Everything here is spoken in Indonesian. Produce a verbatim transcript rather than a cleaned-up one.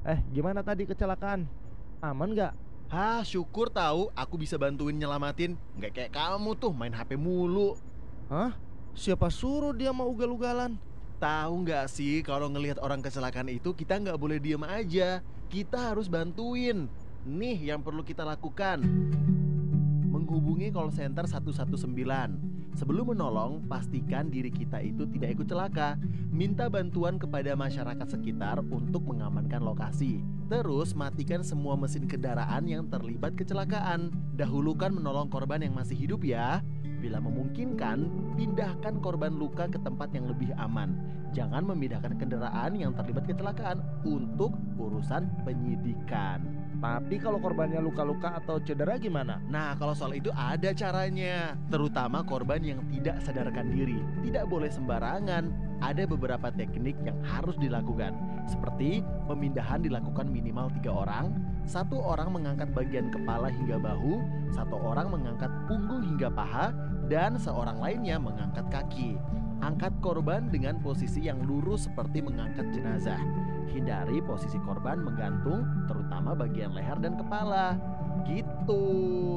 Eh, gimana tadi kecelakaan? Aman nggak? Hah, syukur tahu aku bisa bantuin nyelamatin. Nggak kayak kamu tuh main H P mulu. Hah? Siapa suruh dia mau ugal-ugalan? Tahu nggak sih kalau ngelihat orang kecelakaan itu kita nggak boleh diem aja. Kita harus bantuin. Nih yang perlu kita lakukan. Menghubungi call center satu satu sembilan. Sebelum menolong, pastikan diri kita itu tidak ikut celaka. Minta bantuan kepada masyarakat sekitar untuk mengamankan lokasi. Terus matikan semua mesin kendaraan yang terlibat kecelakaan. Dahulukan menolong korban yang masih hidup ya. Bila memungkinkan, pindahkan korban luka ke tempat yang lebih aman. Jangan memindahkan kendaraan yang terlibat kecelakaan untuk urusan penyidikan. Tapi kalau korbannya luka-luka atau cedera gimana? Nah, kalau soal itu ada caranya, terutama korban yang tidak sadarkan diri. Tidak boleh sembarangan. Ada beberapa teknik yang harus dilakukan, seperti pemindahan dilakukan minimal tiga orang, satu orang mengangkat bagian kepala hingga bahu, satu orang mengangkat punggung hingga paha, dan seorang lainnya mengangkat kaki. Angkat korban dengan posisi yang lurus seperti mengangkat jenazah. Hindari posisi korban menggantung, terutama bagian leher dan kepala. Gitu.